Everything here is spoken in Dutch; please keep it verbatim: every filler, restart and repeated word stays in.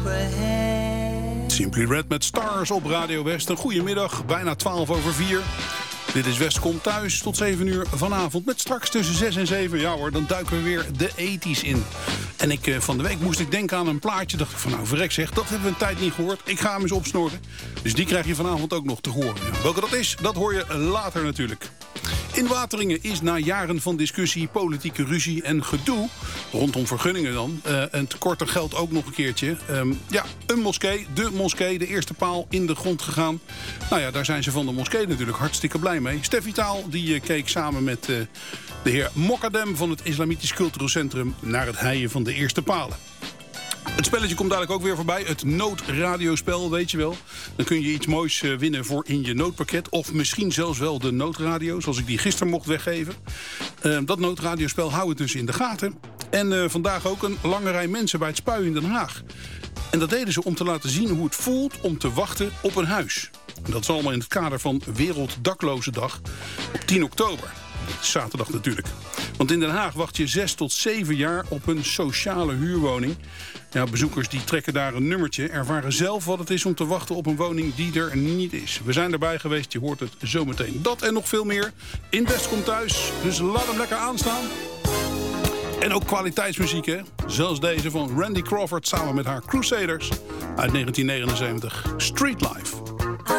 overhead. Simply Red met Stars op Radio West. Een goedemiddag, bijna twaalf over vier. Dit is West komt thuis tot zeven uur vanavond. Met straks tussen zes en zeven. Ja hoor, dan duiken we weer de ethisch in. En ik, van de week moest ik denken aan een plaatje. Dacht ik van nou verrek zeg, dat hebben we een tijd niet gehoord. Ik ga hem eens opsnorren. Dus die krijg je vanavond ook nog te horen. Ja, welke dat is, dat hoor je later natuurlijk. In Wateringen is na jaren van discussie, politieke ruzie en gedoe... rondom vergunningen dan, uh, een tekort aan geld ook nog een keertje... Um, ja, een moskee, de moskee, de eerste paal in de grond gegaan. Nou ja, daar zijn ze van de moskee natuurlijk hartstikke blij mee. Steffi Taal die uh, keek samen met uh, de heer Mokkadem van het Islamitisch Cultureel Centrum... naar het heien van de eerste palen. Het spelletje komt dadelijk ook weer voorbij. Het noodradiospel, weet je wel. Dan kun je iets moois uh, winnen voor in je noodpakket. Of misschien zelfs wel de noodradio, zoals ik die gisteren mocht weggeven. Uh, dat noodradiospel houden we dus in de gaten. En uh, vandaag ook een lange rij mensen bij het Spui in Den Haag. En dat deden ze om te laten zien hoe het voelt om te wachten op een huis. En dat is allemaal in het kader van Werelddaklozendag op tien oktober. Zaterdag natuurlijk. Want in Den Haag wacht je zes tot zeven jaar op een sociale huurwoning. Ja, bezoekers die trekken daar een nummertje. Ervaren zelf wat het is om te wachten op een woning die er niet is. We zijn erbij geweest, je hoort het zometeen. Dat en nog veel meer in West komt thuis. Dus laat hem lekker aanstaan. En ook kwaliteitsmuziek, hè? Zelfs deze van Randy Crawford samen met haar Crusaders uit negentien negenenzeventig. Street Life.